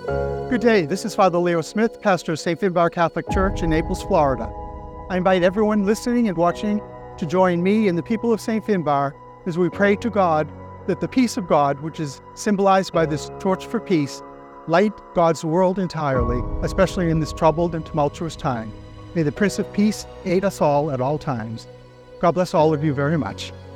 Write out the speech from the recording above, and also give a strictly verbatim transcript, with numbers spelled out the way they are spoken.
Good day, this is Father Leo Smith, pastor of Saint Finbar Catholic Church in Naples, Florida. I invite everyone listening and watching to join me and the people of Saint Finbar as we pray to God that the peace of God, which is symbolized by this torch for peace, light God's world entirely, especially in this troubled and tumultuous time. May the Prince of Peace aid us all at all times. God bless all of you very much.